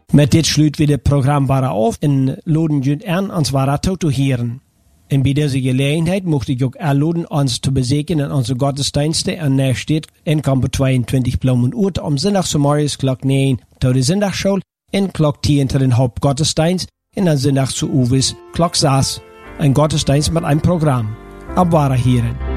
Met dit sluit we het programma bara af en laden jullie aan ons wara te horen. En bij deze gelegenheid mocht ik ook aanladen ons te bezoeken in onze godsdiensten en Nijstedt in kamp 22 Bloemen om zondags morgens klok 9 tot de zondagschool en klok 10 tot de hoofdgodsdienst en dan zondags zu Uwes klok 6 een godsdienst met een programma. Op wara heren.